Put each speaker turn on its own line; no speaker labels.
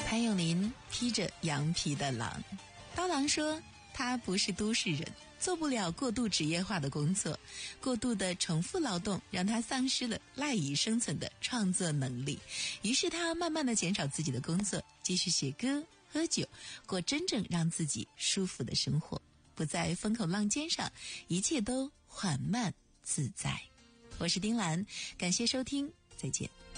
潘咏麟披着羊皮的狼。刀郎说，他不是都市人，做不了过度职业化的工作，过度的重复劳动让他丧失了赖以生存的创作能力。于是他慢慢的减少自己的工作，继续写歌、喝酒，过真正让自己舒服的生活，不在风口浪尖上，一切都缓慢自在。我是丁兰，感谢收听，再见。